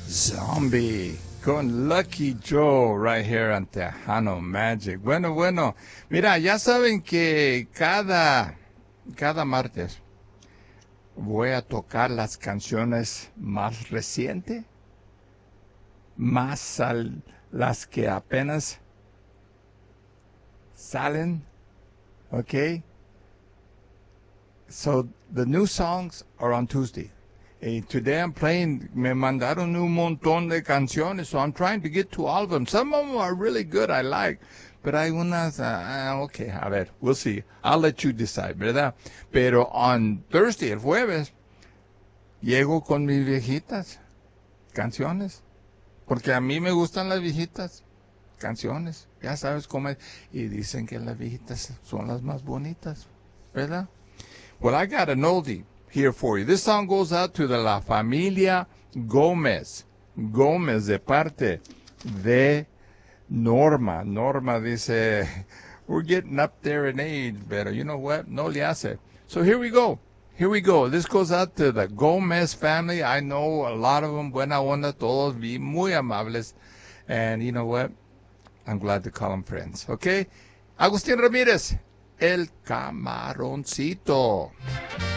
Zombie con Lucky Joe right here on Tejano Magic. Bueno, mira, ya saben que cada martes voy a tocar las canciones más recientes, las que apenas salen, okay? So the new songs are on Tuesday. Today I'm playing, me mandaron un montón de canciones, so I'm trying to get to all of them. Some of them are really good, I like. But hay unas, okay, a ver, we'll see. I'll let you decide, ¿verdad? Pero on Thursday, el jueves, llego con mis viejitas canciones. Porque a mí me gustan las viejitas canciones. Ya sabes cómo es. Y dicen que las viejitas son las más bonitas, ¿verdad? Well, I got an oldie here for you. This song goes out to the La Familia Gómez. Gómez de parte de Norma. Norma dice, we're getting up there in age, but you know what? No le hace. So here we go. Here we go. This goes out to the Gómez family. I know a lot of them. Buena onda, todos muy amables. And you know what? I'm glad to call them friends. Okay? Agustín Ramírez, el camaroncito.